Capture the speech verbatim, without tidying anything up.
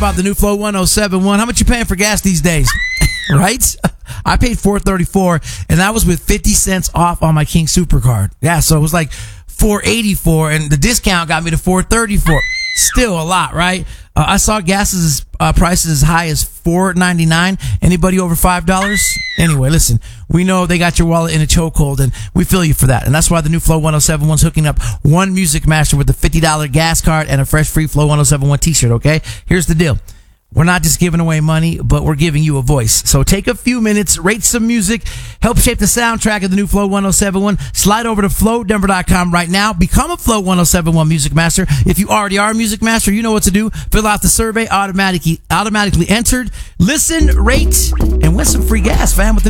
About the new Flow one oh seven point one. How much you paying for gas these days? Right? I paid four thirty-four, and that was with fifty cents off on my King Supercard. Yeah, so it was like four eighty-four, and the discount got me to four thirty-four. Still a lot, right? Uh, I saw gases uh, prices as high as four ninety-nine. Anybody over five dollars? Anyway, listen, we know they got your wallet in a chokehold, and we feel you for that. And that's why the new Flow one oh seven point one's hooking up one Music Master with a fifty dollars gas card and a fresh free Flow one oh seven point one t-shirt, okay? Here's the deal. We're not just giving away money, but we're giving you a voice. So take a few minutes, rate some music, help shape the soundtrack of the new Flow one oh seven point one. Slide over to flow denver dot com right now. Become a Flow one oh seven point one Music Master. If you already are a Music Master, you know what to do. Fill out the survey, automatically, automatically entered. Listen, rate, and win some free gas, fam, with the